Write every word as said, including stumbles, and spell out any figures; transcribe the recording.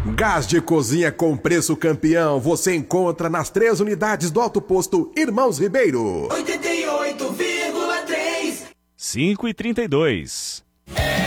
Gás de cozinha com preço campeão, você encontra nas três unidades do Alto Posto Irmãos Ribeiro. oitenta e oito vírgula três cinco e trinta e dois.